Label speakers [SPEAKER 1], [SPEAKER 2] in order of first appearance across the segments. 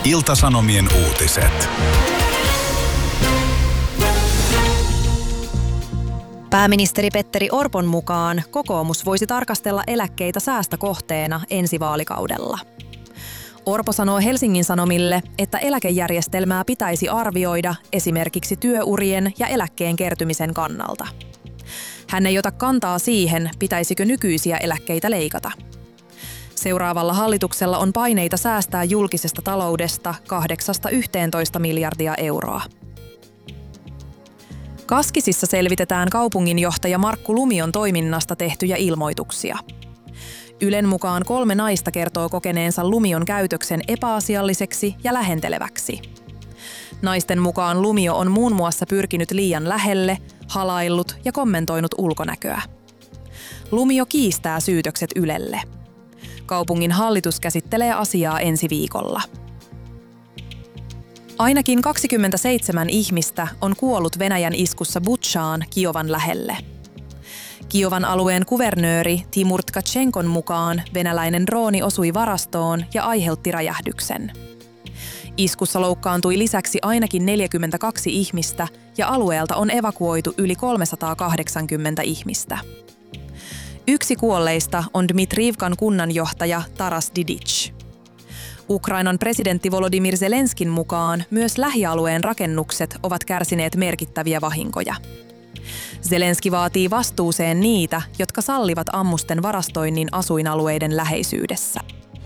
[SPEAKER 1] Ilta-Sanomien uutiset.
[SPEAKER 2] Pääministeri Petteri Orpon mukaan kokoomus voisi tarkastella eläkkeitä säästökohteena ensi vaalikaudella. Orpo sanoo Helsingin Sanomille, että eläkejärjestelmää pitäisi arvioida esimerkiksi työurien ja eläkkeen kertymisen kannalta. Hän ei ota kantaa siihen, pitäisikö nykyisiä eläkkeitä leikata. Seuraavalla hallituksella on paineita säästää julkisesta taloudesta 8–11 miljardia euroa. Kaskisissa selvitetään kaupunginjohtaja Markku Lumion toiminnasta tehtyjä ilmoituksia. Ylen mukaan 3 naista kertoo kokeneensa Lumion käytöksen epäasialliseksi ja lähenteleväksi. Naisten mukaan Lumio on muun muassa pyrkinyt liian lähelle, halaillut ja kommentoinut ulkonäköä. Lumio kiistää syytökset Ylelle. Kaupungin hallitus käsittelee asiaa ensi viikolla. Ainakin 27 ihmistä on kuollut Venäjän iskussa Butšaan Kiovan lähelle. Kiovan alueen kuvernööri Timur Tkatšenkon mukaan venäläinen drooni osui varastoon ja aiheutti räjähdyksen. Iskussa loukkaantui lisäksi ainakin 42 ihmistä ja alueelta on evakuoitu yli 380 ihmistä. Yksi kuolleista on Dmitrivkan kunnanjohtaja Taras Didic. Ukrainan presidentti Volodymyr Zelenskin mukaan myös lähialueen rakennukset ovat kärsineet merkittäviä vahinkoja. Zelenski vaatii vastuuseen niitä, jotka sallivat ammusten varastoinnin asuinalueiden läheisyydessä.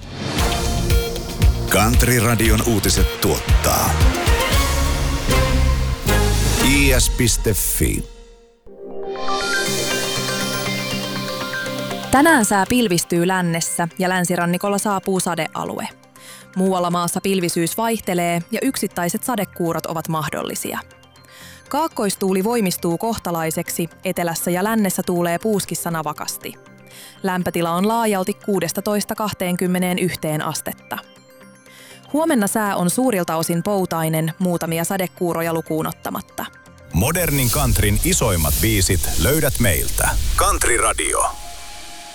[SPEAKER 1] Country-radion uutiset tuottaa is.fi.
[SPEAKER 2] Tänään sää pilvistyy lännessä ja länsirannikolla saapuu sadealue. Muualla maassa pilvisyys vaihtelee ja yksittäiset sadekuurot ovat mahdollisia. Kaakkoistuuli voimistuu kohtalaiseksi, etelässä ja lännessä tuulee puuskissa navakasti. Lämpötila on laajalti 16–21 astetta. Huomenna sää on suurilta osin poutainen, muutamia sadekuuroja lukuun ottamatta.
[SPEAKER 1] Modernin countryn isoimmat biisit löydät meiltä. Country Radio.